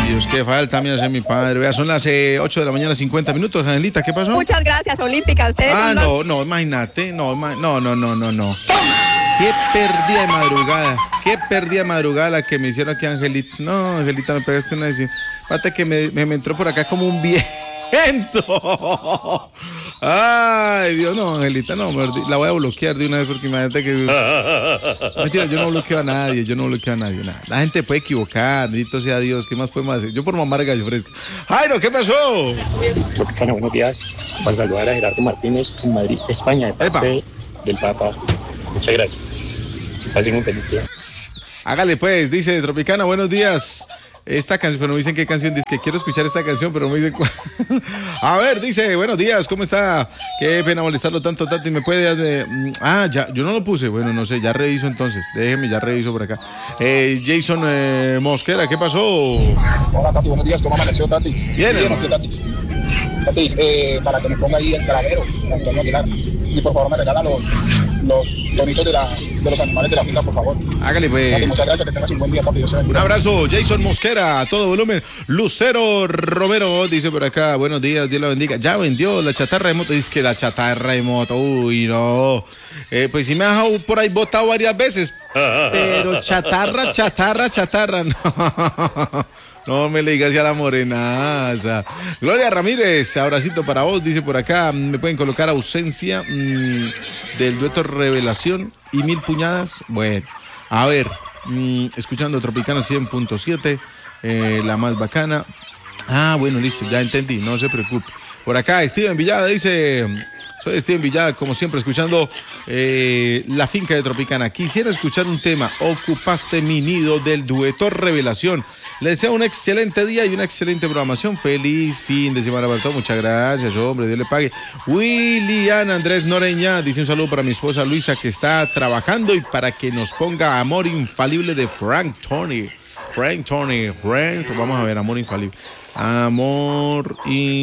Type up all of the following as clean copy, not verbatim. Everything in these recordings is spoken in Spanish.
Dios, qué falta me hace mi padre. Vea, son las 8 de la mañana, 50 minutos. Angelita, ¿qué pasó? Muchas gracias, Olímpica. Ustedes son no, imagínate. No. Qué perdida de madrugada. Qué perdida de madrugada la que me hicieron aquí, Angelita. No, Angelita, me pegaste una decisión. Fíjate que me entró por acá como un viento. Ay, Dios, no, Angelita, no, la voy a bloquear de una vez porque imagínate que... Mentira, yo no bloqueo a nadie, nada. La gente puede equivocar, bendito sea Dios, ¿qué más podemos hacer? Yo por mamar gallo fresco. Jairo, ¿qué pasó? Tropicana, buenos días. Vas a saludar a Gerardo Martínez en Madrid, España, de parte del Papa. Muchas gracias. Pasen un feliz día. Hágale pues, dice Tropicana, buenos días. Esta canción, pero no dicen qué canción, dice que quiero escuchar esta canción, pero no me dicen cuál. A ver, dice, buenos días, ¿cómo está? Qué pena molestarlo tanto, Tati, ¿me puede...? Ya, yo no lo puse, bueno, no sé, ya reviso entonces, déjeme, ya reviso por acá. Jason Mosquera, ¿qué pasó? Hola, Tati, buenos días, ¿cómo amaneció, Tati? Bien, aquí, Tati. Tati, para que me ponga ahí el calavero, Antonio Aguilar, y por favor me regala los doritos de los animales de la finca, por favor. Hágale, pues. Tati, muchas gracias, que tengas un buen día, papi. Un abrazo, Jason Mosquera, a todo volumen. Lucero Romero dice por acá, buenos días, Dios la bendiga. Ya vendió la chatarra de moto. Dice que la chatarra de moto, uy, no. Pues sí me ha dejado por ahí botado varias veces. Pero chatarra, no. No me le digas ya la morenaza. Gloria Ramírez, abracito para vos, dice por acá. Me pueden colocar ausencia del dueto Revelación y 1000 puñadas. Bueno, a ver, escuchando Tropicana 100.7, la más bacana. Bueno, listo, ya entendí, no se preocupe. Por acá, Steven Villada dice... Soy Steven Villada, como siempre, escuchando La Finca de Tropicana. Quisiera escuchar un tema, Ocupaste mi nido, del dueto Revelación. Les deseo un excelente día y una excelente programación. Feliz fin de semana para todos. Muchas gracias, hombre, Dios le pague. William Andrés Noreña dice un saludo para mi esposa Luisa, que está trabajando, y para que nos ponga Amor Infalible de Frank Tony. Vamos a ver, Amor Infalible. Amor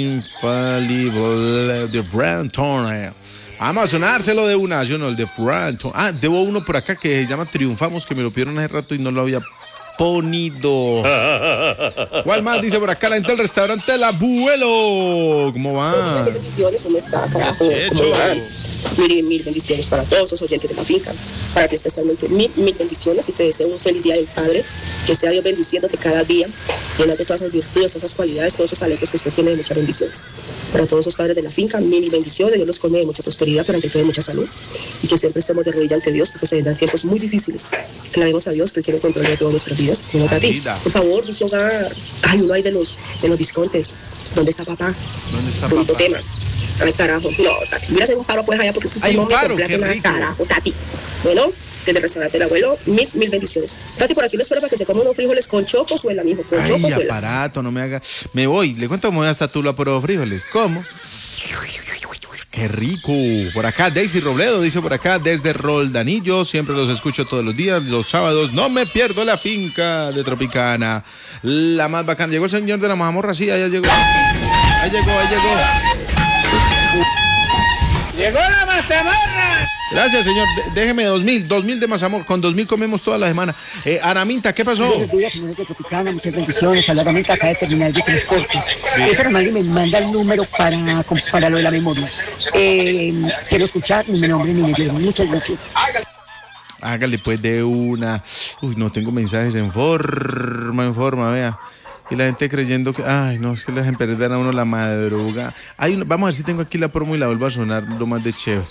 Infalible de Frank Turner. Vamos a sonárselo de una, yo no, el de Frank Turner. Debo uno por acá que se llama Triunfamos, que me lo pidieron hace rato y no lo había ponido. ¿Cuál más? Dice por acá la gente del restaurante El Abuelo. ¿Cómo va? Bendiciones, ¿cómo está, carajo? ¿Cómo van? Mil bendiciones para todos los oyentes de La Finca. Para ti especialmente mil bendiciones, y te deseo un feliz día del Padre. Que sea Dios bendiciéndote cada día, llenando todas esas virtudes, todas esas cualidades, todos esos talentos que usted tiene, de muchas bendiciones. Para todos los padres de La Finca, mil bendiciones. Dios los colme de mucha prosperidad, pero ante todo de mucha salud. Y que siempre estemos de rodillas ante Dios, porque se vendrán tiempos muy difíciles. Clamemos a Dios, que Él tiene control de todas nuestras vidas. Por favor, Luis Hogar. Uno hay de los Viscontes. ¿Dónde está papá? Bonito tema. Ay, carajo. No, Tati. Voy a hacer un paro pues allá, porque es que usted no me complace nada, carajo, Tati. Bueno, desde el restaurante del Abuelo, mil bendiciones. Tati, por aquí lo espero para que se coma unos frijoles con chocosuela, mijo. Con chocosuela. Aparato, no me haga. Me voy. Le cuento cómo voy hasta Tula por los frijoles. ¿Cómo? ¡Qué rico! Por acá, Daisy Robledo dice por acá, desde Roldanillo, siempre los escucho todos los días, los sábados, no me pierdo La Finca de Tropicana. La más bacana. Llegó el señor de la mazamorra, sí, allá llegó. Ahí llegó. ¡Llegó la mazamorra! Gracias, señor. Déjeme 2000 de mazamorra. Con 2000 comemos toda la semana. Araminta, ¿qué pasó? Buenos días, señores de Tropicana. Muchas bendiciones. A la Araminta acá de Terminal de Transportes. Esta hermana me manda el número para lo de la memoria. Quiero escuchar mi nombre ni Miguel. Muchas gracias. Hágale pues de una. Uy, no tengo mensajes en forma, vea. Y la gente creyendo que, no, es que les perderán a uno la madrugada. Vamos a ver si tengo aquí la promo y la vuelvo a sonar lo más de chévere.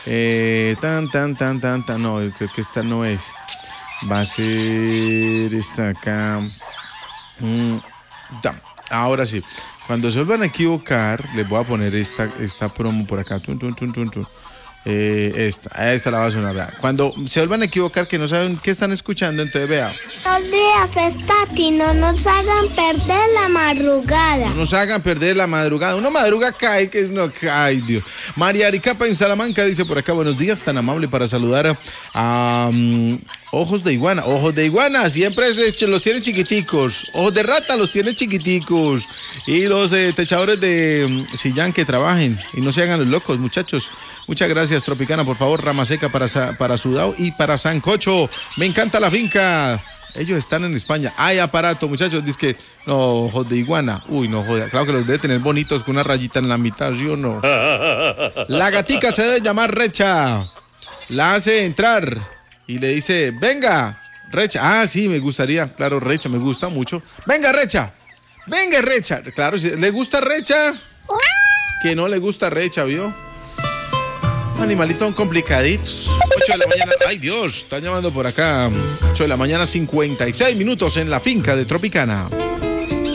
No, yo creo que esta no es. Va a ser esta acá. Ahora sí. Cuando se vuelvan a equivocar, les voy a poner esta promo por acá. Esta la va a sonar, ¿verdad? Cuando se vuelvan a equivocar, que no saben qué están escuchando, entonces vea. Buenos días, Tati, no nos hagan perder la madrugada. No nos hagan perder la madrugada. Una madruga cae, que no cae, Dios. María Aricapa en Salamanca dice por acá, buenos días, tan amable para saludar a Ojos de Iguana. Ojos de Iguana siempre los tienen chiquiticos. Ojos de Rata los tienen chiquiticos. Y los techadores de Sillán, que trabajen y no se hagan los locos, muchachos. Muchas gracias, Tropicana. Por favor, rama seca para Sudao y para Sancocho. Me encanta La Finca. Ellos están en España. Hay aparato, muchachos. Dice que no, ojos de iguana. Uy, no joda. Claro que los debe tener bonitos con una rayita en la mitad, ¿sí o no? La gatica se debe llamar Recha. La hace entrar y le dice, venga, Recha. Ah, sí, me gustaría. Claro, Recha, me gusta mucho. Venga, Recha. Venga, Recha. Claro, ¿le gusta Recha? Que no le gusta Recha, ¿vio? Animalitos complicaditos. 8 de la mañana. Ay, Dios, están llamando por acá. 8 de la mañana, 56 minutos en la finca de Tropicana.